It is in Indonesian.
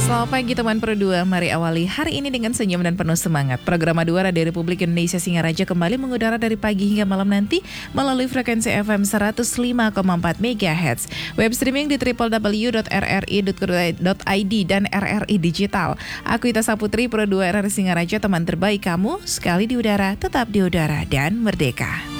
Selamat pagi teman Pro 2, mari awali hari ini dengan senyum dan penuh semangat. Program A2 Radio Republik Indonesia Singaraja kembali mengudara dari pagi hingga malam nanti melalui frekuensi FM 105,4 MHz. Web streaming di www.rri.co.id dan RRI Digital. Aku Ita Saputri, Pro 2 RRI Singaraja, teman terbaik kamu, sekali di udara, tetap di udara dan merdeka.